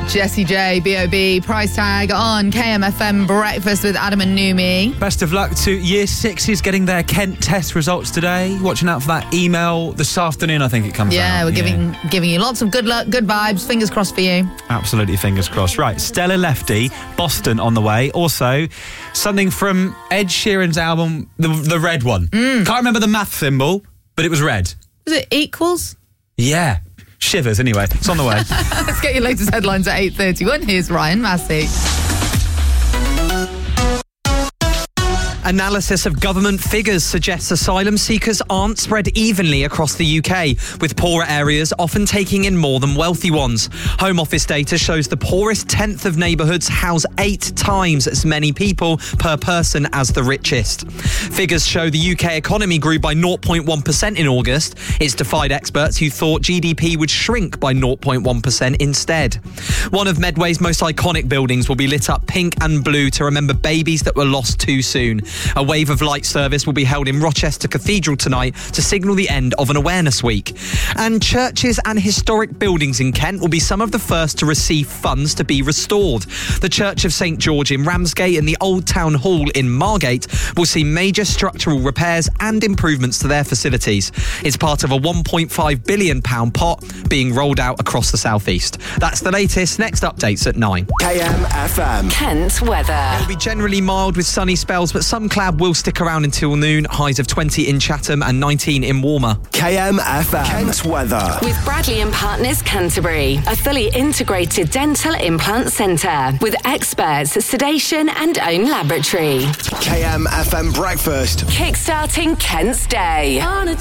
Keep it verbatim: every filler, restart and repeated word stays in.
Jessie J, B O B, price tag on K M F M Breakfast with Adam and Numi. Best of luck to Year Sixes getting their Kent test results today. Watching out for that email this afternoon, I think it comes Yeah, out. we're giving yeah. giving you lots of good luck, good vibes. Fingers crossed for you. Absolutely, fingers crossed. Right, Stella Lefty, Boston on the way. Also, something from Ed Sheeran's album, the, the red one. Mm. Can't remember the math symbol, but it was red. Was it equals? Yeah. Shivers, anyway. It's on the way. Let's get your latest headlines at eight thirty-one. Here's Ryan Massey. Analysis of government figures suggests asylum seekers aren't spread evenly across the U K, with poorer areas often taking in more than wealthy ones. Home Office data shows the poorest tenth of neighbourhoods house eight times as many people per person as the richest. Figures show the U K economy grew by zero point one percent in August. It's defied experts who thought G D P would shrink by zero point one percent instead. One of Medway's most iconic buildings will be lit up pink and blue to remember babies that were lost too soon. A wave of light service will be held in Rochester Cathedral tonight to signal the end of an awareness week. And churches and historic buildings in Kent will be some of the first to receive funds to be restored. The Church of Saint George in Ramsgate and the Old Town Hall in Margate will see major structural repairs and improvements to their facilities. It's part of a one point five billion pounds pot being rolled out across the southeast. That's the latest. Next updates at nine. K M F M. Kent weather. It'll be generally mild with sunny spells, but some cloud will stick around until noon. Highs of twenty in Chatham and nineteen in Walmer. K M F M. Kent weather. With Bradley and Partners Canterbury, a fully integrated dental implant centre with experts, sedation and own laboratory. K M F M Breakfast. Kickstarting Kent's day. On a